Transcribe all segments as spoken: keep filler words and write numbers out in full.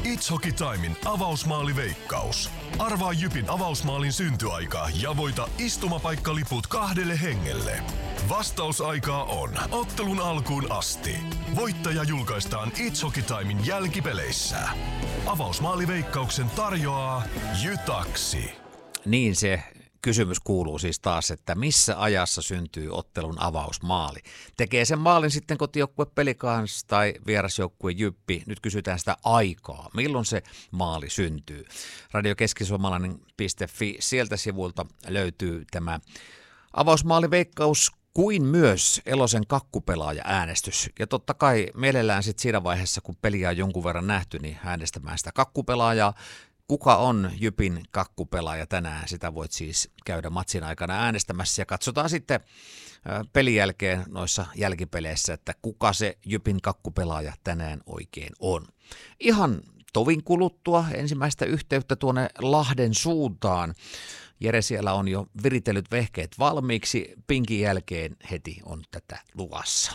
It's Hockey Timein avausmaaliveikkaus. Arvaa Jypin avausmaalin syntyaika ja voita istumapaikkaliput kahdelle hengelle. Vastausaikaa on ottelun alkuun asti. Voittaja julkaistaan It's Hockey Timein jälkipeleissä. Avausmaaliveikkauksen tarjoaa Jytaksi. Niin se kysymys kuuluu siis taas, että missä ajassa syntyy ottelun avausmaali? Tekee sen maalin sitten kotijoukkue Pelicans tai vierasjoukkue Jyppi. Nyt kysytään sitä aikaa. Milloin se maali syntyy? radiokeskisuomalainen piste fi, sieltä sivulta löytyy tämä avausmaaliveikkaus kuin myös Elosen kakkupelaaja-äänestys. Ja totta kai mielellään sitten siinä vaiheessa, kun peliä on jonkun verran nähty, niin äänestämään sitä kakkupelaajaa. Kuka on Jypin kakkupelaaja tänään? Sitä voit siis käydä matsin aikana äänestämässä ja katsotaan sitten pelin jälkeen noissa jälkipeleissä, että kuka se Jypin kakkupelaaja tänään oikein on. Ihan tovin kuluttua ensimmäistä yhteyttä tuonne Lahden suuntaan. Jere siellä on jo viritellyt vehkeet valmiiksi. Pinkin jälkeen heti on tätä luvassa.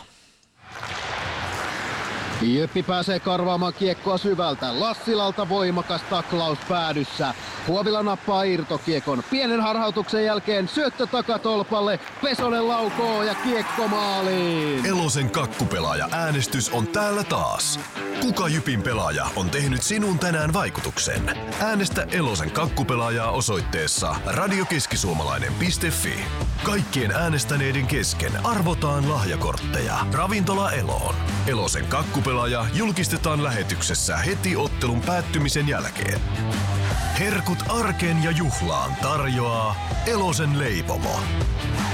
Jyppi pääsee karvaamaan kiekkoa syvältä. Lassilalta voimakas taklaus päädyssä. Huovila nappaa irtokiekon. Pienen harhautuksen jälkeen syöttö takatolpalle. Pesonen laukoo ja kiekko maaliin. Elosen kakkupelaaja äänestys on täällä taas. Kuka Jypin pelaaja on tehnyt sinun tänään vaikutuksen? Äänestä Elosen kakkupelaajaa osoitteessa radiokeskisuomalainen piste fi. Kaikkien äänestäneiden kesken arvotaan lahjakortteja. Ravintola Eloon. Elosen kakkupelaaja julkistetaan lähetyksessä heti ottelun päättymisen jälkeen. Herkut arkeen ja juhlaan tarjoaa Elosen leipomo.